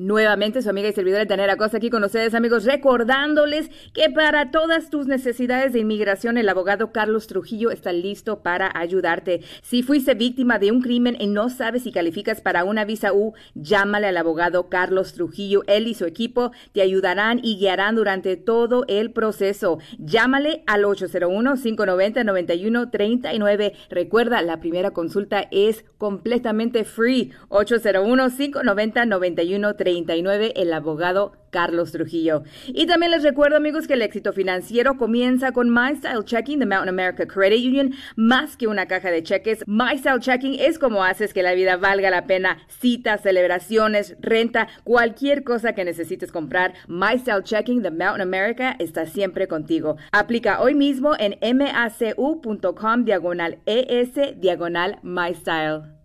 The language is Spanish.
Nuevamente, su amiga y servidora Tanera Costa aquí con ustedes, amigos, recordándoles que para todas tus necesidades de inmigración, el abogado Carlos Trujillo está listo para ayudarte. Si fuiste víctima de un crimen y no sabes si calificas para una visa U, llámale al abogado Carlos Trujillo. Él y su equipo te ayudarán y guiarán durante todo el proceso. Llámale al 801-590-9139. Recuerda, la primera consulta es completamente free. 801-590-9139. El abogado Carlos Trujillo. Y también les recuerdo, amigos, que el éxito financiero comienza con My Style Checking de Mountain America Credit Union. Más que una caja de cheques, My Style Checking es como haces que la vida valga la pena. Citas, celebraciones, renta, cualquier cosa que necesites comprar, My Style Checking de Mountain America está siempre contigo. Aplica hoy mismo en macu.com/ES/My Style.